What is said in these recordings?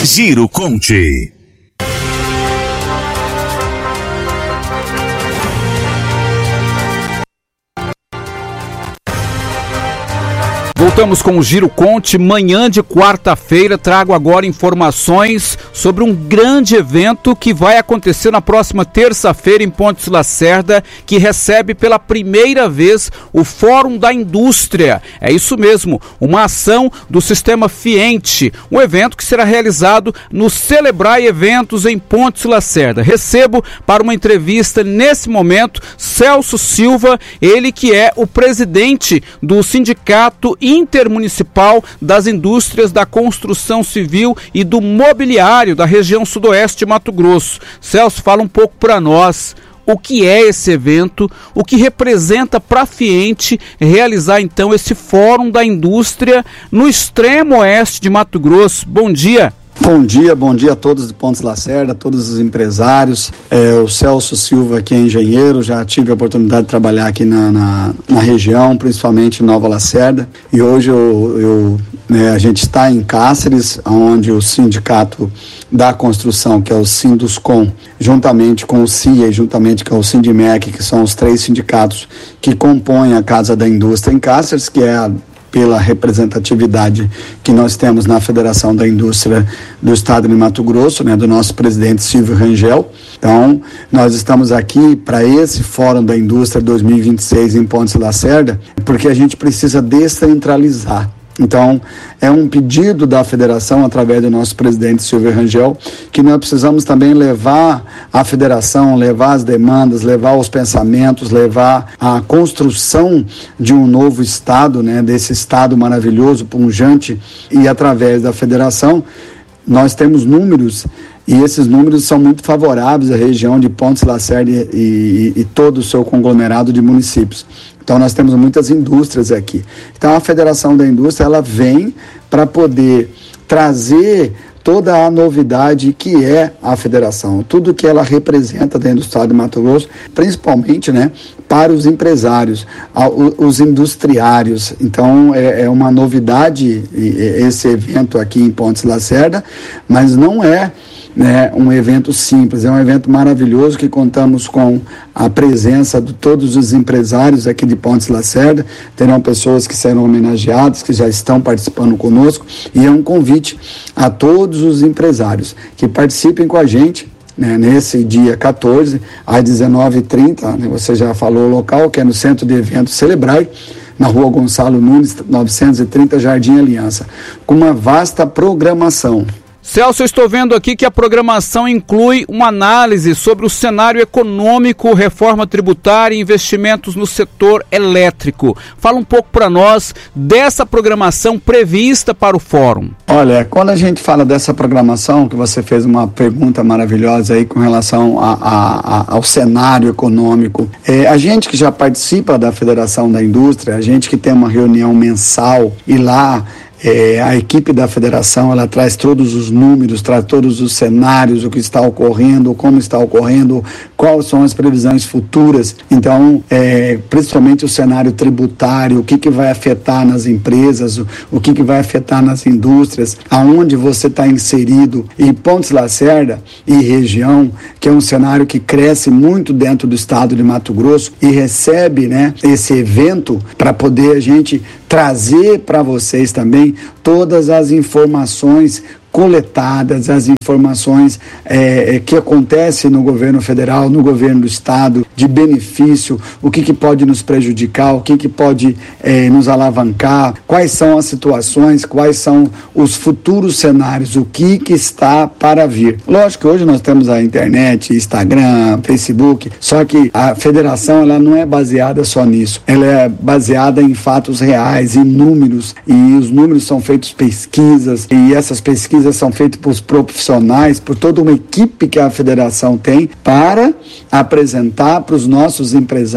Giro Conte. Voltamos com o Giro Conte, manhã de quarta-feira. Trago agora informações sobre um grande evento que vai acontecer na próxima terça-feira em Pontes Lacerda, que recebe pela primeira vez o Fórum da Indústria. É isso mesmo, uma ação do Sistema Fiente, um evento que será realizado no Celebrai Eventos em Pontes Lacerda. Recebo para uma entrevista nesse momento Celso Silva, ele que é o presidente do Sindicato Intermunicipal das Indústrias da Construção Civil e do Mobiliário da região sudoeste de Mato Grosso. Celso, fala um pouco para nós o que é esse evento, o que representa para a Fiente realizar então esse Fórum da Indústria no extremo oeste de Mato Grosso. Bom dia. Bom dia a todos de Pontes Lacerda, todos os empresários. O Celso Silva aqui é engenheiro, já tive a oportunidade de trabalhar aqui na região, principalmente em Nova Lacerda. E hoje a gente está em Cáceres, onde o Sindicato da Construção, que é o Sinduscom, juntamente com o CIA e juntamente com o Sindimec, que são os 3 sindicatos que compõem a Casa da Indústria em Cáceres, que é pela representatividade que nós temos na Federação da Indústria do Estado de Mato Grosso, do nosso presidente Silvio Rangel. Então, nós estamos aqui para esse Fórum da Indústria 2026 em Pontes Lacerda, porque a gente precisa descentralizar. Então, é um pedido da federação, através do nosso presidente Silvio Rangel, que nós precisamos também levar a federação, levar as demandas, levar os pensamentos, levar a construção de um novo estado, desse estado maravilhoso, pujante, e através da federação, nós temos números, e esses números são muito favoráveis à região de Pontes Lacerda e todo o seu conglomerado de municípios. Então, nós temos muitas indústrias aqui. Então, a Federação da Indústria, ela vem para poder trazer toda a novidade que é a federação, tudo que ela representa dentro do estado de Mato Grosso, principalmente, para os empresários, os industriários. Então, é uma novidade esse evento aqui em Pontes Lacerda, mas não é um evento simples, é um evento maravilhoso que contamos com a presença de todos os empresários aqui de Pontes Lacerda. Terão pessoas que serão homenageadas, que já estão participando conosco, e é um convite a todos os empresários que participem com a gente, nesse dia 14, às 19h30, você já falou o local, que é no Centro de Eventos Celebrai, na Rua Gonçalo Nunes, 930, Jardim Aliança, com uma vasta programação. Celso, eu estou vendo aqui que a programação inclui uma análise sobre o cenário econômico, reforma tributária e investimentos no setor elétrico. Fala um pouco para nós dessa programação prevista para o fórum. Olha, quando a gente fala dessa programação, que você fez uma pergunta maravilhosa aí com relação ao cenário econômico, a gente que já participa da Federação da Indústria, a gente que tem uma reunião mensal e lá a equipe da federação, ela traz todos os números, traz todos os cenários, o que está ocorrendo, como está ocorrendo, quais são as previsões futuras. Então, principalmente o cenário tributário, o que vai afetar nas empresas, o que vai afetar nas indústrias, aonde você está inserido, e Pontes Lacerda e região, que é um cenário que cresce muito dentro do estado de Mato Grosso e recebe, esse evento para poder a gente trazer para vocês também todas as informações coletadas, as informações que acontecem no governo federal, no governo do estado, de benefício, o que pode nos prejudicar, o que pode nos alavancar, quais são as situações, quais são os futuros cenários, o que está para vir. Lógico que hoje nós temos a internet, Instagram, Facebook, só que a federação ela não é baseada só nisso, ela é baseada em fatos reais, em números, e os números são feitos pesquisas, e essas pesquisas são feitas por profissionais, por toda uma equipe que a federação tem para apresentar para os nossos empresários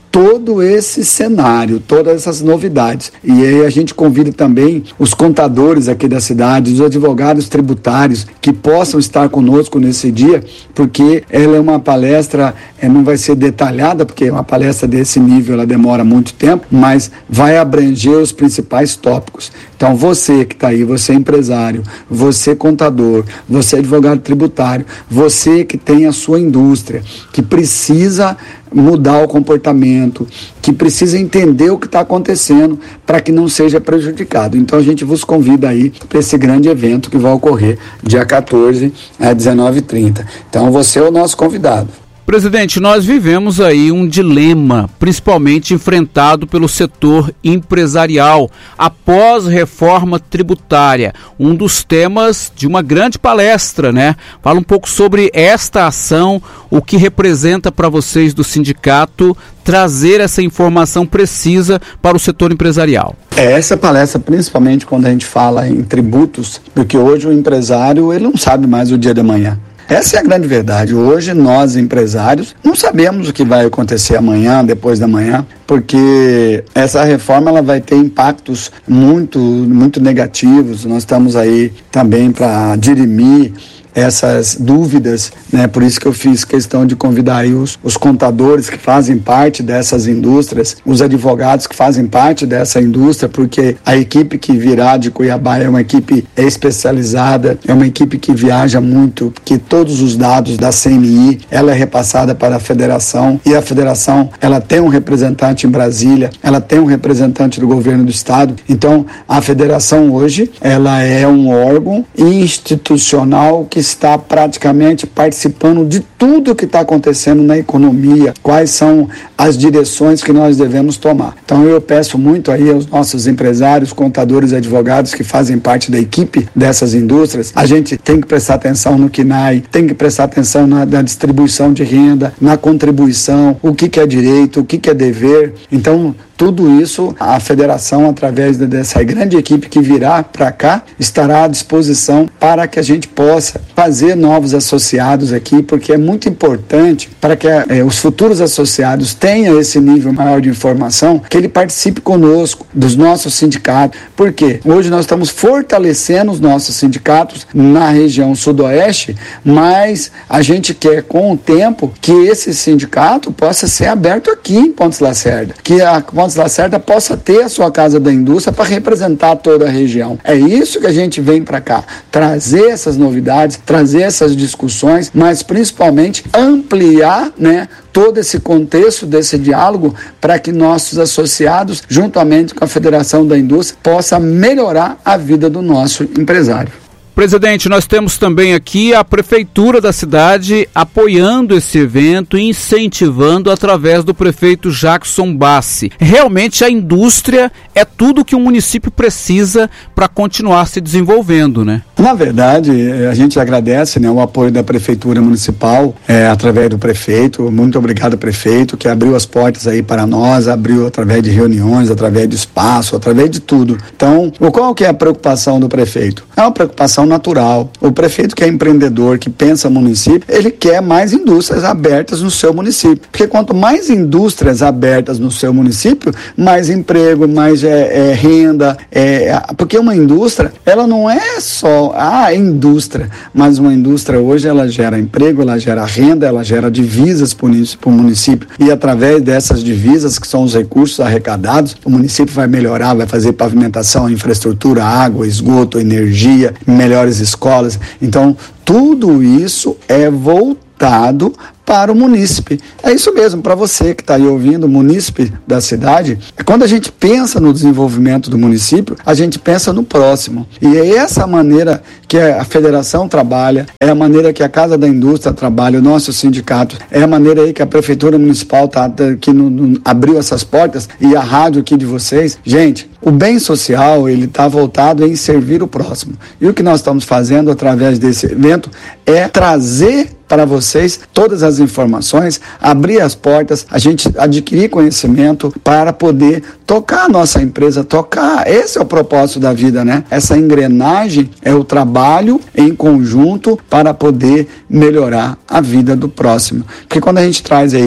todo esse cenário, todas essas novidades. E aí a gente convida também os contadores aqui da cidade, os advogados tributários que possam estar conosco nesse dia, porque ela é uma palestra, não vai ser detalhada, porque uma palestra desse nível ela demora muito tempo, mas vai abranger os principais tópicos. Então você que está aí, você empresário, você contador, você advogado tributário, você que tem a sua indústria, que precisa mudar o comportamento, que precisa entender o que está acontecendo para que não seja prejudicado. Então a gente vos convida aí para esse grande evento que vai ocorrer dia 14 às 19h30. Então você é o nosso convidado. Presidente, nós vivemos aí um dilema, principalmente enfrentado pelo setor empresarial, após reforma tributária, um dos temas de uma grande palestra, né? Fala um pouco sobre esta ação, o que representa para vocês do sindicato trazer essa informação precisa para o setor empresarial. Essa palestra, principalmente quando a gente fala em tributos, porque hoje o empresário ele não sabe mais o dia de amanhã. Essa é a grande verdade. Hoje nós, empresários, não sabemos o que vai acontecer amanhã, depois da manhã, porque essa reforma ela vai ter impactos muito negativos. Nós estamos aí também para dirimir essas dúvidas, né? Por isso que eu fiz questão de convidar aí os contadores que fazem parte dessas indústrias, os advogados que fazem parte dessa indústria, porque a equipe que virá de Cuiabá é uma equipe especializada, é uma equipe que viaja muito, que todos os dados da CNI, ela é repassada para a federação, e a federação, ela tem um representante em Brasília, ela tem um representante do governo do estado. Então, a federação hoje, ela é um órgão institucional que está praticamente participando de tudo que está acontecendo na economia, quais são as direções que nós devemos tomar. Então eu peço muito aí aos nossos empresários, contadores e advogados que fazem parte da equipe dessas indústrias, a gente tem que prestar atenção no KNAI, tem que prestar atenção na distribuição de renda, na contribuição, o que é direito, o que é dever. Então tudo isso, a federação, através dessa grande equipe que virá para cá, estará à disposição para que a gente possa fazer novos associados aqui, porque é muito importante para que os futuros associados tenham esse nível maior de informação, que ele participe conosco, dos nossos sindicatos. Por quê? Hoje nós estamos fortalecendo os nossos sindicatos na região sudoeste, mas a gente quer, com o tempo, que esse sindicato possa ser aberto aqui em Pontes Lacerda, que a Pontes Lacerda possa ter a sua casa da indústria para representar toda a região. É isso que a gente vem para cá, trazer essas novidades, trazer essas discussões, mas principalmente ampliar, né, todo esse contexto desse diálogo para que nossos associados, juntamente com a Federação da Indústria, possa melhorar a vida do nosso empresário. Presidente, nós temos também aqui a Prefeitura da cidade apoiando esse evento e incentivando através do prefeito Jackson Bassi. Realmente a indústria é tudo que um município precisa para continuar se desenvolvendo, né? Na verdade, a gente agradece, né, o apoio da Prefeitura Municipal através do prefeito. Muito obrigado, prefeito, que abriu as portas aí para nós, abriu através de reuniões, através de espaço, através de tudo. Então, qual que é a preocupação do prefeito? É uma preocupação natural. O prefeito que é empreendedor, que pensa no município, ele quer mais indústrias abertas no seu município. Porque quanto mais indústrias abertas no seu município, mais emprego, mais renda. Porque uma indústria, ela não é só a indústria, mas uma indústria hoje ela gera emprego, ela gera renda, ela gera divisas para o município. E através dessas divisas, que são os recursos arrecadados, o município vai melhorar, vai fazer pavimentação, infraestrutura, água, esgoto, energia, melhores escolas. Então, tudo isso é voltado para o munícipe. É isso mesmo, para você que está aí ouvindo, o munícipe da cidade, quando a gente pensa no desenvolvimento do município, a gente pensa no próximo. E é essa maneira que a federação trabalha, é a maneira que a Casa da Indústria trabalha, o nosso sindicato, é a maneira aí que a Prefeitura Municipal que abriu essas portas, e a rádio aqui de vocês. Gente, o bem social, ele está voltado em servir o próximo. E o que nós estamos fazendo através desse evento é trazer para vocês todas as informações, abrir as portas, a gente adquirir conhecimento para poder tocar a nossa empresa, esse é o propósito da vida, né? Essa engrenagem é o trabalho em conjunto para poder melhorar a vida do próximo. Porque quando a gente traz aí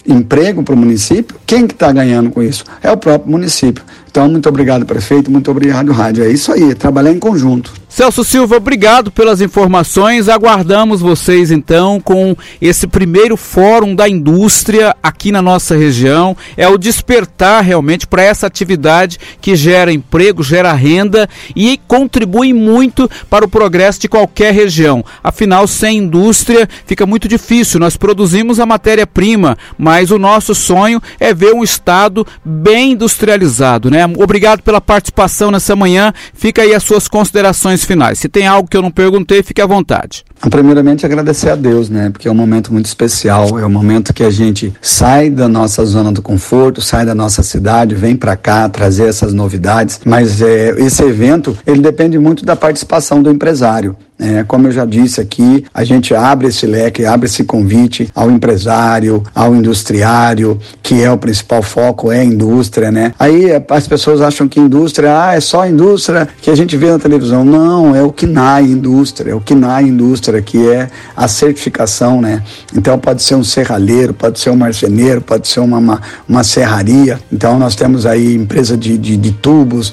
emprego para o município, quem que está ganhando com isso? É o próprio município. Então, muito obrigado, prefeito, muito obrigado, rádio. É isso aí, trabalhar em conjunto. Celso Silva, obrigado pelas informações. Aguardamos vocês, então, com esse primeiro fórum da indústria aqui na nossa região. É o despertar realmente para essa atividade que gera emprego, gera renda e contribui muito para o progresso de qualquer região. Afinal, sem indústria fica muito difícil. Nós produzimos a matéria-prima, mas o nosso sonho é ver um estado bem industrializado, né? Obrigado pela participação nessa manhã. Fica aí as suas considerações finais. Se tem algo que eu não perguntei, fique à vontade. Primeiramente, agradecer a Deus, né? Porque é um momento muito especial, é um momento que a gente sai da nossa zona do conforto, sai da nossa cidade, vem para cá trazer essas novidades, mas esse evento, ele depende muito da participação do empresário. Como eu já disse aqui, a gente abre esse leque, abre esse convite ao empresário, ao industriário, que é o principal foco, é a indústria, né? Aí as pessoas acham que indústria, é só a indústria que a gente vê na televisão. Não, é o KINAI indústria, que é a certificação, né? Então pode ser um serralheiro, pode ser um marceneiro, pode ser uma serraria. Então nós temos aí empresa de tubos,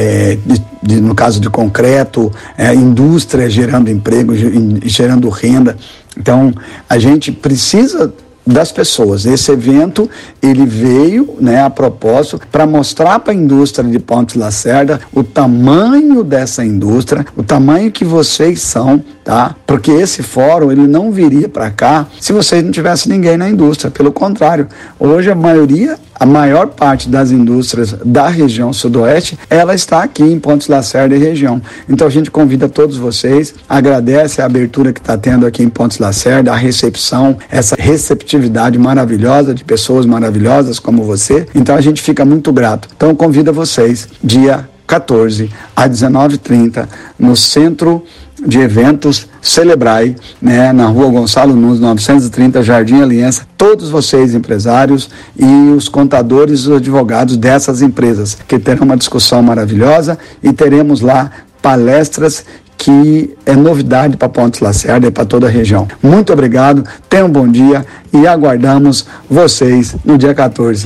no caso de concreto, indústria gerando emprego, gerando renda. Então, a gente precisa das pessoas. Esse evento, ele veio, né, a propósito para mostrar para a indústria de Pontes Lacerda o tamanho dessa indústria, o tamanho que vocês são, tá? Porque esse fórum, ele não viria para cá se vocês não tivessem ninguém na indústria. Pelo contrário, hoje a maior parte das indústrias da região sudoeste, ela está aqui em Pontes Lacerda e região. Então a gente convida todos vocês, agradece a abertura que está tendo aqui em Pontes Lacerda, a recepção, essa receptividade maravilhosa de pessoas maravilhosas como você. Então a gente fica muito grato. Então convido vocês, dia 14 às 19h30, no Centro de Eventos Celebrai, né, na Rua Gonçalo Nunes, 930, Jardim Aliança. Todos vocês, empresários e os contadores e os advogados dessas empresas, que terão uma discussão maravilhosa e teremos lá palestras que é novidade para Pontes Lacerda e para toda a região. Muito obrigado, tenham um bom dia e aguardamos vocês no dia 14.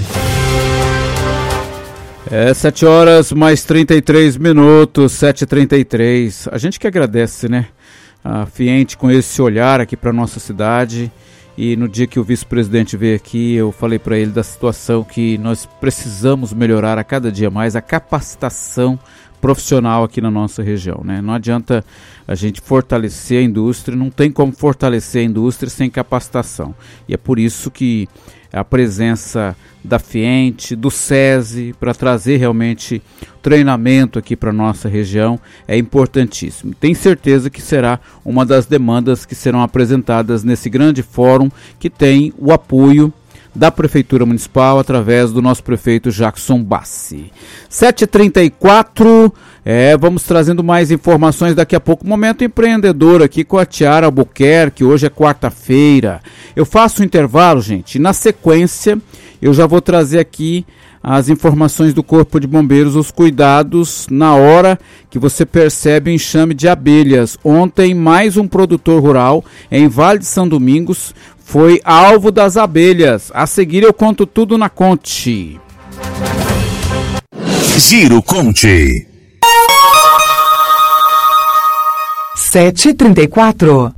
7 horas mais 33 minutos, 7h33. A gente que agradece, né? A Fiente com esse olhar aqui para nossa cidade. E no dia que o vice-presidente veio aqui, eu falei para ele da situação que nós precisamos melhorar a cada dia mais a capacitação profissional aqui na nossa região, né? Não adianta a gente fortalecer a indústria, não tem como fortalecer a indústria sem capacitação. E é por isso que a presença da Fiente, do SESI, para trazer realmente treinamento aqui para a nossa região é importantíssimo. Tenho certeza que será uma das demandas que serão apresentadas nesse grande fórum que tem o apoio da Prefeitura Municipal através do nosso prefeito Jackson Bassi. 7h34, vamos trazendo mais informações daqui a pouco. Momento empreendedor aqui com a Tiara Albuquerque, hoje é quarta-feira. Eu faço um intervalo, gente, e na sequência eu já vou trazer aqui as informações do Corpo de Bombeiros, os cuidados na hora que você percebe o enxame de abelhas. Ontem, mais um produtor rural em Vale de São Domingos foi alvo das abelhas. A seguir eu conto tudo na Conte. Giro Conte. 7h34.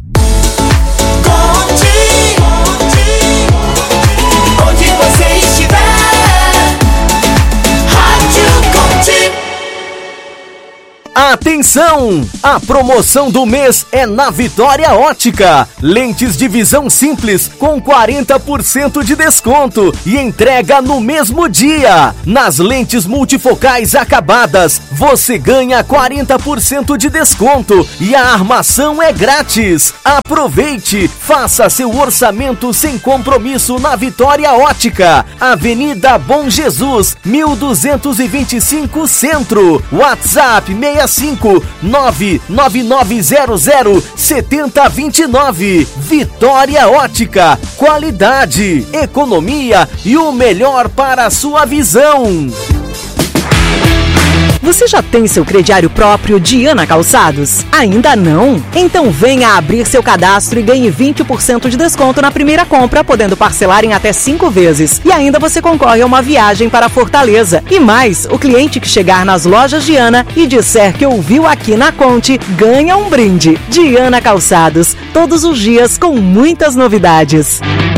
Atenção! A promoção do mês é na Vitória Ótica. Lentes de visão simples com 40% de desconto e entrega no mesmo dia. Nas lentes multifocais acabadas, você ganha 40% de desconto e a armação é grátis. Aproveite! Faça seu orçamento sem compromisso na Vitória Ótica. Avenida Bom Jesus, 1225 Centro. WhatsApp 99900-7029. Vitória Ótica, qualidade, economia e o melhor para a sua visão. Você já tem seu crediário próprio Diana Calçados? Ainda não? Então venha abrir seu cadastro e ganhe 20% de desconto na primeira compra, podendo parcelar em até 5 vezes. E ainda você concorre a uma viagem para Fortaleza. E mais, o cliente que chegar nas lojas Diana e disser que ouviu aqui na Conte, ganha um brinde. Diana Calçados, todos os dias com muitas novidades.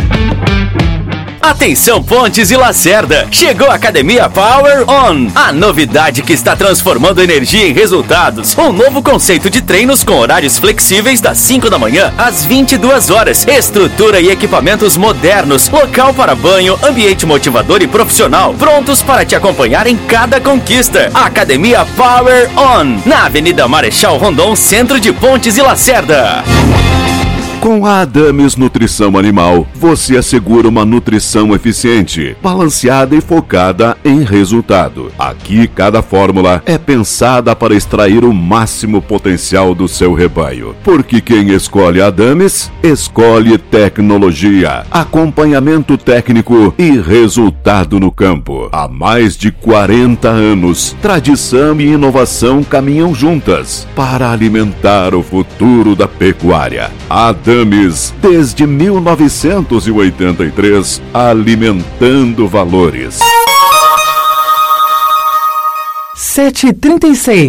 Atenção Pontes e Lacerda, chegou a Academia Power On, a novidade que está transformando energia em resultados. Um novo conceito de treinos com horários flexíveis das 5 da manhã às 22 horas. Estrutura e equipamentos modernos, local para banho, ambiente motivador e profissional, prontos para te acompanhar em cada conquista. Academia Power On, na Avenida Marechal Rondon, centro de Pontes e Lacerda. Com a Adames Nutrição Animal, você assegura uma nutrição eficiente, balanceada e focada em resultado. Aqui, cada fórmula é pensada para extrair o máximo potencial do seu rebanho. Porque quem escolhe a Adames, escolhe tecnologia, acompanhamento técnico e resultado no campo. Há mais de 40 anos, tradição e inovação caminham juntas para alimentar o futuro da pecuária. Adames, desde 1983, alimentando valores. 7h36